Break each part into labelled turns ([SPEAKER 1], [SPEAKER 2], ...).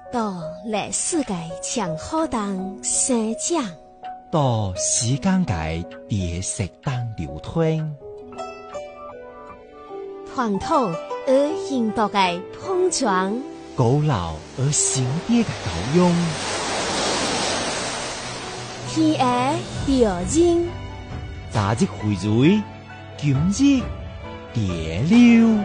[SPEAKER 1] 到歷史界長好當生長，
[SPEAKER 2] 到時間界別色當流通，
[SPEAKER 1] 傳統而現代嘅碰撞，
[SPEAKER 2] 古老而新啲嘅交融，
[SPEAKER 1] 天涯表演，
[SPEAKER 2] 早日薈萃，今日蝶流。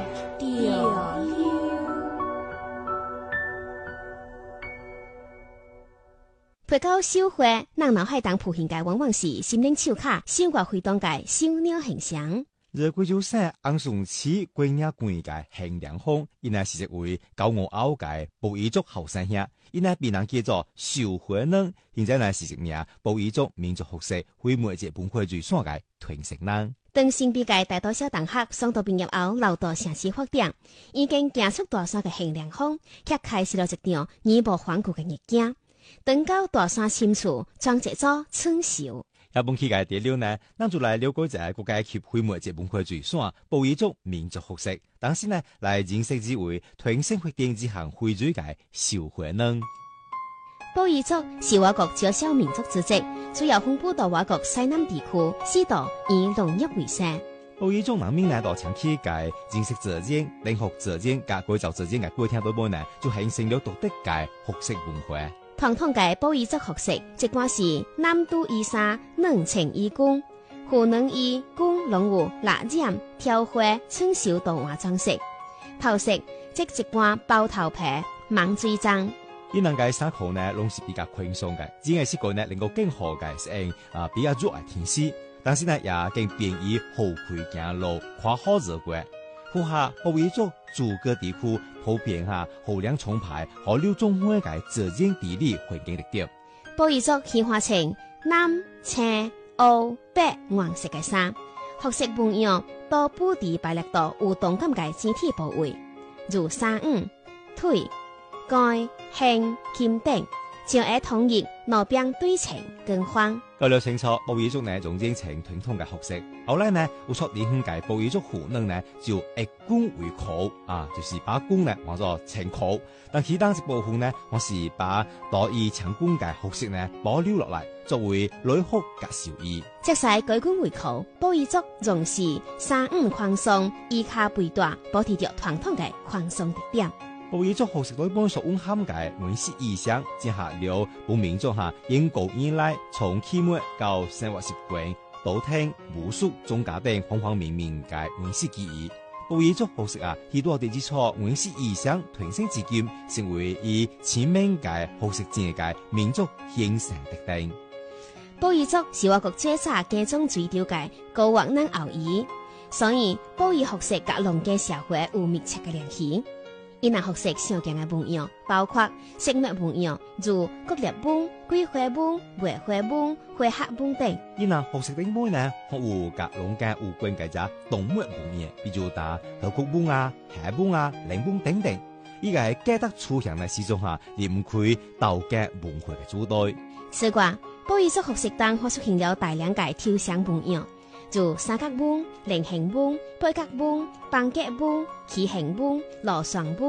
[SPEAKER 1] 配到小會，咱腦海當普現界往往是心靈手卡、生活會當界小鳥形象。
[SPEAKER 2] 而貴州省紅松市貴野縣嘅衡量鄉，因係是一位高我拗嘅布依族後生兄，因係被人叫做小火人，現在係是一名布依族民族學識會媒節本會最爽嘅傳承人。
[SPEAKER 1] 當新畢界大多小同學上到畢業後，留到城市發展，已經行出大山嘅衡量鄉，卻開始了一條義無反顧嘅逆境。等到大山深處，裝一座春秀。
[SPEAKER 2] 一本期嘅第六呢，咱就來了解一下國家級會媒節本會最爽布依族民族學識，當時呢來認識之為傳承發展之行會最嘅小火人。
[SPEAKER 1] 布依族是我國少數民族之一，主要分布到我國西南地區，四道以農業為生。
[SPEAKER 2] 布依族人民呢，到長期嘅認識自然、領學自然、甲改造自然嘅過程當中呢，就形成了獨特嘅學識文化。
[SPEAKER 1] 傳統嘅布依族學識，即管是南都衣衫、兩情衣冠、湖南衣冠、龍舞、蠟染、挑花、春繡圖畫裝飾、頭飾，即一般包頭皮、網水裝。
[SPEAKER 2] 伊能嘅衫褲呢，攏是比較寬鬆嘅，只係適合呢能夠更好嘅適應比較熱嘅天氣，但是呢也更便於好開行路、跨好日過。附下布依族諸個地區普遍下河量充沛、河流充滿嘅自然地理環境特點。
[SPEAKER 1] 布依族顯化成藍、青、黑、白黃色嘅衫，學識分樣多布地擺列到有動感嘅肢體部位，如衫襖、腿、肩、胸、肩等，將會統一兩邊對稱更換。
[SPEAKER 2] 搞了清楚布依族呢仲認成傳統嘅學識，後來呢有出年嘅布依族婦人呢就以冠為褲就是把冠呢換作青褲，但其他一部分呢我是把多以長冠嘅學識呢保留落來，作為內服及壽衣。
[SPEAKER 1] 即使改冠為褲，布依族重視衫襖寬鬆，衣卡背大，保持着傳統嘅寬鬆特點。
[SPEAKER 2] 布依族學識內本所蘊含嘅原始意象，接下了本民族因古以來從起末到生活習慣、道聽、巫術、宗教等方方面面嘅原始記憶。布依族學識許多地基礎原始意象傳承至今，成為以前面嘅學識正嘅民族形成特定。
[SPEAKER 1] 布依族是我國最早家中最丟嘅高學能後裔，所以布依學識甲農耕社會有密切嘅聯繫。因學識常見嘅文樣，包括石墨文樣，如國立文、桂花文、梅花文、花客文等。
[SPEAKER 2] 因學識頂妹呢，學有甲農耕有關嘅只動物文樣，比如打河谷文、蝦文、靈文等等。依個係價值取向嘅始終離唔開道家文化嘅主導。
[SPEAKER 1] 此外，布依族學識當可出現了大量嘅抽象文樣，如三角文、菱形文、八角文、半角文、畸形文、螺旋文。